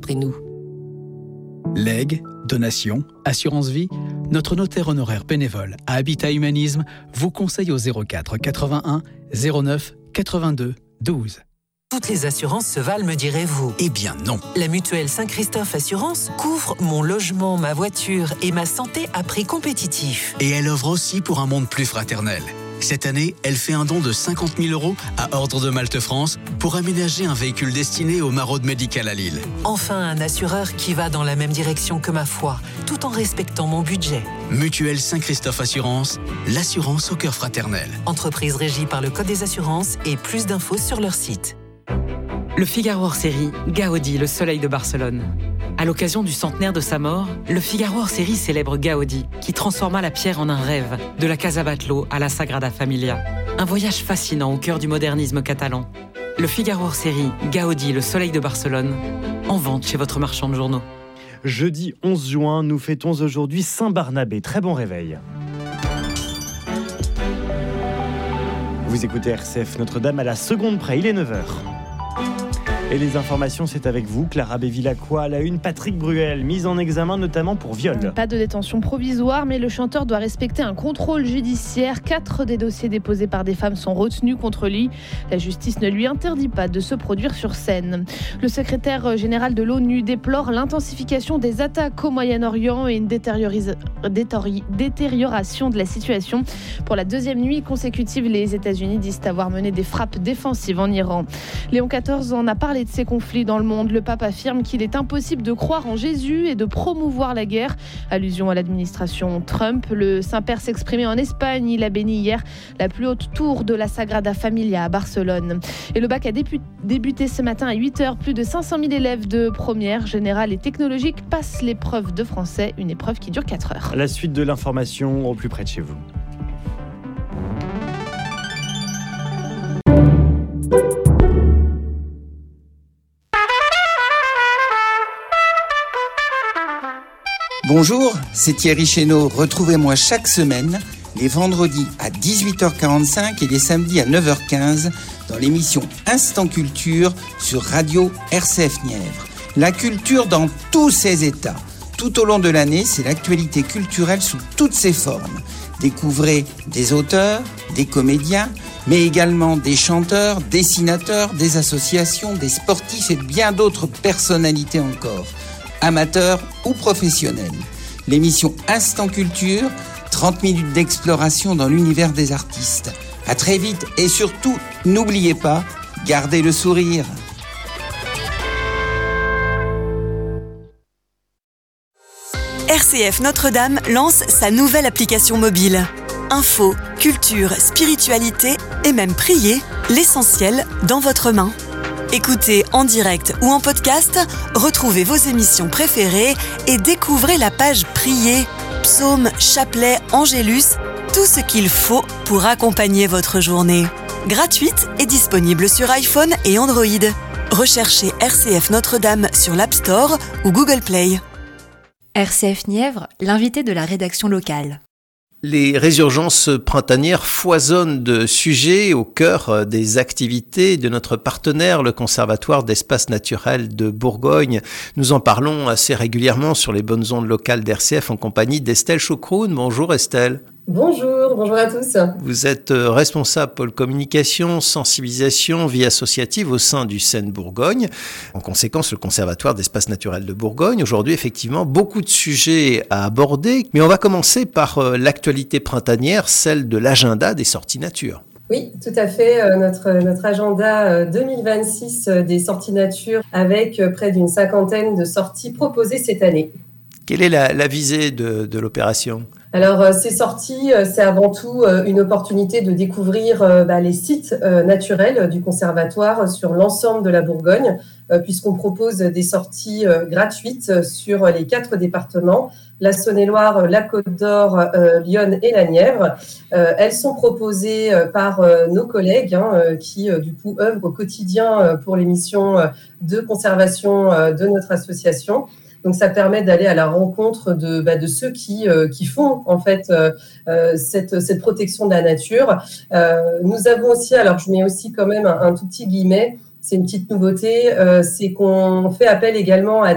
après nous. Legs, donations, assurance vie, notre notaire honoraire bénévole à Habitat Humanisme vous conseille au 04 81 09 82 12. Toutes les assurances se valent, me direz-vous. Eh bien non. La mutuelle Saint-Christophe Assurance couvre mon logement, ma voiture et ma santé à prix compétitif. Et elle offre aussi pour un monde plus fraternel. Cette année, elle fait un don de 50 000 € à Ordre de Malte France pour aménager un véhicule destiné au Maraude médical à Lille. Enfin, un assureur qui va dans la même direction que ma foi, tout en respectant mon budget. Mutuelle Saint-Christophe Assurance, l'assurance au cœur fraternel. Entreprise régie par le Code des assurances et plus d'infos sur leur site. Le Figaro hors série, Gaudi, le soleil de Barcelone. À l'occasion du centenaire de sa mort, le Figaro hors série célèbre Gaudi, qui transforma la pierre en un rêve, de la Casa Batlló à la Sagrada Familia. Un voyage fascinant au cœur du modernisme catalan. Le Figaro hors série, Gaudi, le soleil de Barcelone, en vente chez votre marchand de journaux. Jeudi 11 juin, nous fêtons aujourd'hui Saint-Barnabé. Très bon réveil. Vous écoutez RCF Notre-Dame à la seconde près, il est 9h. Et les informations, c'est avec vous, Clara Bévilacqua. À la une, Patrick Bruel, mis en examen notamment pour viol. Pas de détention provisoire, mais le chanteur doit respecter un contrôle judiciaire. 4 des dossiers déposés par des femmes sont retenus contre lui. La justice ne lui interdit pas de se produire sur scène. Le secrétaire général de l'ONU déplore l'intensification des attaques au Moyen-Orient et une détérioration de la situation. Pour la deuxième nuit consécutive, les États-Unis disent avoir mené des frappes défensives en Iran. Léon XIV en a parlé de ces conflits dans le monde. Le pape affirme qu'il est impossible de croire en Jésus et de promouvoir la guerre. Allusion à l'administration Trump. Le Saint-Père s'exprimait en Espagne. Il a béni hier la plus haute tour de la Sagrada Familia à Barcelone. Et le bac a débuté ce matin à 8h. Plus de 500 000 élèves de première, générale et technologique passent l'épreuve de français. Une épreuve qui dure 4 heures. La suite de l'information au plus près de chez vous. Bonjour, c'est Thierry Chénaud. Retrouvez-moi chaque semaine, les vendredis à 18h45 et les samedis à 9h15 dans l'émission Instant Culture sur Radio RCF Nièvre. La culture dans tous ses états. Tout au long de l'année, c'est l'actualité culturelle sous toutes ses formes. Découvrez des auteurs, des comédiens, mais également des chanteurs, dessinateurs, des associations, des sportifs et bien d'autres personnalités encore. Amateurs ou professionnels. L'émission Instant Culture, 30 minutes d'exploration dans l'univers des artistes. À très vite et surtout, n'oubliez pas, gardez le sourire. RCF Notre-Dame lance sa nouvelle application mobile. Info, culture, spiritualité et même prier, l'essentiel dans votre main. Écoutez en direct ou en podcast, retrouvez vos émissions préférées et découvrez la page Prier, psaumes, chapelets, angélus, tout ce qu'il faut pour accompagner votre journée. Gratuite et disponible sur iPhone et Android. Recherchez RCF Notre-Dame sur l'App Store ou Google Play. RCF Nièvre, l'invité de la rédaction locale. Les résurgences printanières foisonnent de sujets au cœur des activités de notre partenaire, le Conservatoire d'espaces naturels de Bourgogne. Nous en parlons assez régulièrement sur les bonnes ondes locales d'RCF en compagnie d'Estelle Chocroun. Bonjour Estelle. Bonjour à tous. Vous êtes responsable pôle communication, sensibilisation, vie associative au sein du Seine-Bourgogne. En conséquence, le Conservatoire d'espaces naturels de Bourgogne. Aujourd'hui, effectivement, beaucoup de sujets à aborder. Mais on va commencer par l'actualité printanière, celle de l'agenda des sorties nature. Oui, tout à fait. Notre agenda 2026 des sorties nature avec près d'une 50aine de sorties proposées cette année. Quelle est la visée de l'opération ? Alors, ces sorties, c'est avant tout une opportunité de découvrir les sites naturels du conservatoire sur l'ensemble de la Bourgogne, puisqu'on propose des sorties gratuites sur les 4 départements, la Saône-et-Loire, la Côte-d'Or, l'Yonne et la Nièvre. Elles sont proposées par nos collègues qui, du coup, œuvrent au quotidien pour les missions de conservation de notre association. Donc, ça permet d'aller à la rencontre de ceux qui font en fait cette protection de la nature. Nous avons aussi, alors je mets aussi quand même un tout petit guillemet, c'est une petite nouveauté, c'est qu'on fait appel également à